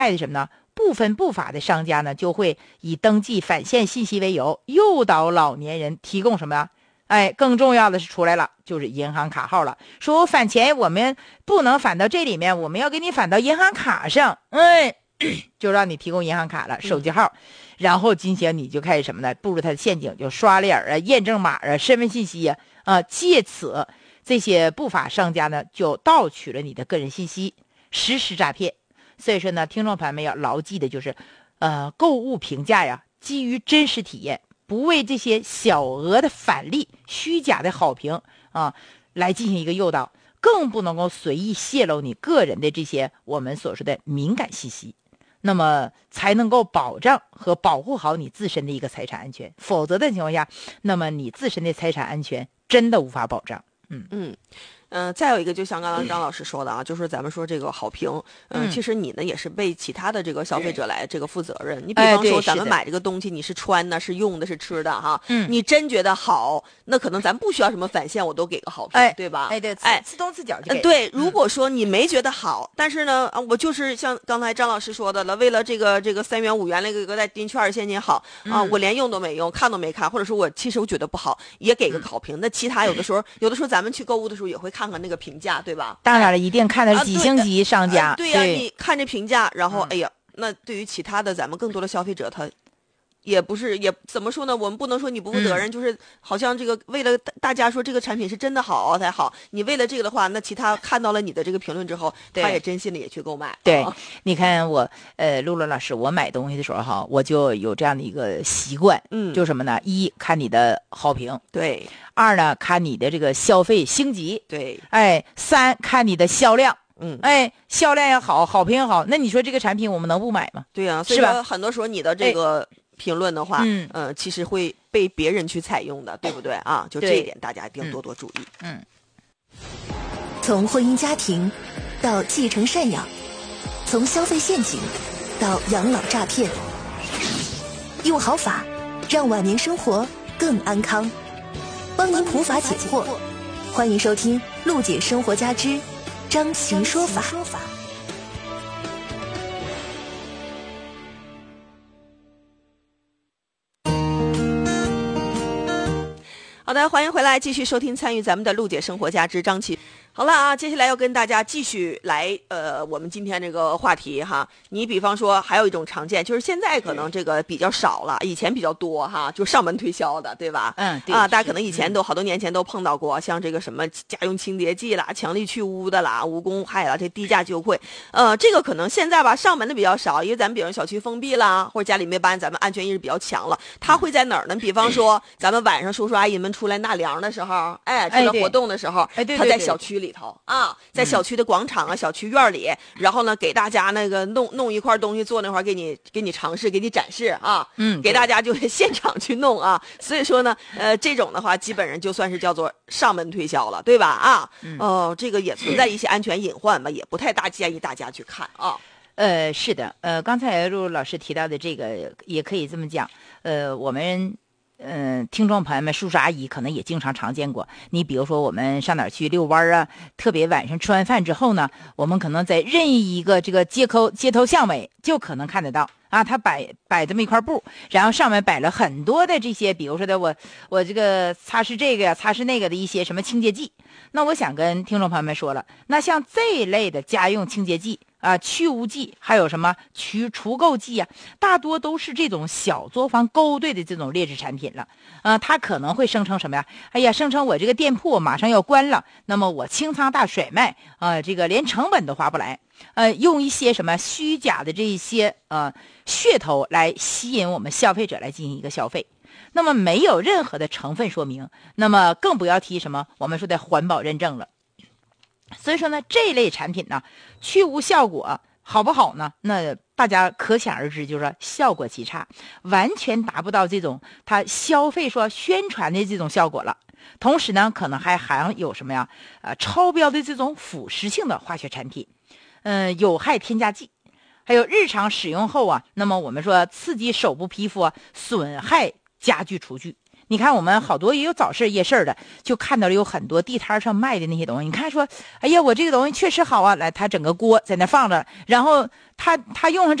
的什么呢？部分不法的商家呢，就会以登记返现信息为由，诱导老年人提供什么呀？更重要的是出来了，就是银行卡号了。说我返钱，我们不能返到这里面，我们要给你返到银行卡上。就让你提供银行卡了，手机号，然后进行你就开始什么呢？步入他的陷阱，就刷脸啊、验证码啊、身份信息啊，借此这些不法商家呢就盗取了你的个人信息，实施诈骗。所以说呢，听众朋友们要牢记的就是，购物评价呀，基于真实体验，不为这些小额的返利、虚假的好评啊来进行一个诱导，更不能够随意泄露你个人的这些我们所说的敏感信息。那么才能够保障和保护好你自身的一个财产安全，否则的情况下，那么你自身的财产安全真的无法保障。 再有一个，就像刚刚张老师说的啊，就是咱们说这个好评，其实你呢也是为其他的这个消费者来这个负责任。你比方说咱们买这个东西，你是穿的、是用的、是吃的哈，你真觉得好，那可能咱不需要什么返现，我都给个好评，对吧？ 对，自动自觉就给。 对，如果说你没觉得好，但是呢，我就是像刚才张老师说的了，为了这个3元5元那个带金券现金好啊，我连用都没用，看都没看，或者说我其实我觉得不好，也给个好评。那其他有的时候咱们去购物的时候也会看看那个评价，对吧？ 当然了，一定看的是几星级商家。 对呀，你看这评价，然后哎呀，那对于其他的咱们更多的消费者，他也怎么说呢？我们不能说你不负责任，就是好像这个为了大家说这个产品是真的好才好，你为了这个的话，那其他看到了你的这个评论之后，他也真心的也去购买。 对，你看我露露老师，我买东西的时候哈，我就有这样的一个习惯，就什么呢？一看你的好评， 对； 二呢看你的这个消费星级， 对； 三看你的销量。销量也好，好评也好，那你说这个产品我们能不买吗？ 对呀，所以说很多时候你的这个评论的话，其实会被别人去采用的，对不对啊？就这一点，大家一定多多注意。 从婚姻家庭到继承赡养，从消费陷阱到养老诈骗，用好法让晚年生活更安康，帮您普法解惑。欢迎收听陆姐生活家之张琪说法。 好的，欢迎回来，继续收听参与咱们的陆姐生活家之张琪。好了啊，接下来要跟大家继续来我们今天这个话题哈。你比方说还有一种常见，就是现在可能这个比较少了，以前比较多哈，就上门推销的，对吧？ 对啊，大家可能以前都好多年前都碰到过，像这个什么家用清洁剂啦、强力去污的啦、无公害啦，这低价优惠，这个可能现在吧上门的比较少，因为咱们比如小区封闭啦，或者家里面班咱们安全意识比较强了，它会在哪儿呢？比方说咱们晚上叔叔阿姨们出来纳凉的时候，出来活动的时候，它在小区里头啊，在小区的广场啊、小区院里，然后呢给大家那个弄一块东西，坐那块儿给你尝试，给你展示啊，给大家就是现场去弄啊。所以说呢，这种的话基本上就算是叫做上门推销了，对吧？啊，这个也存在一些安全隐患吧，也不太大建议大家去看啊。 是的，刚才陆老师提到的这个也可以这么讲，我们。听众朋友们，叔叔阿姨可能也经常见过。你比如说，我们上哪儿去遛弯啊？特别晚上吃完饭之后呢，我们可能在任意一个这个街头巷尾就可能看得到啊。他摆这么一块布，然后上面摆了很多的这些，比如说的我这个擦拭这个呀、擦拭那个的一些什么清洁剂。那我想跟听众朋友们说了，那像这一类的家用清洁剂啊、去污剂，还有什么除垢剂啊，大多都是这种小作坊勾兑的这种劣质产品了。它可能会声称什么呀？哎呀，声称我这个店铺马上要关了，那么我清仓大甩卖这个连成本都划不来。用一些什么虚假的这一些噱头来吸引我们消费者来进行一个消费。那么没有任何的成分说明，那么更不要提什么我们说的环保认证了。所以说呢，这类产品呢，去污效果好不好呢？那大家可想而知，就是说效果极差，完全达不到这种它消费说宣传的这种效果了。同时呢，可能还含有什么呀？超标的这种腐蚀性的化学产品，有害添加剂，还有日常使用后啊，那么我们说刺激手部皮肤损害家具厨具。你看我们好多也有早市夜市的，就看到了有很多地摊上卖的那些东西，你看说哎呀我这个东西确实好啊，来他整个锅在那放着，然后他用上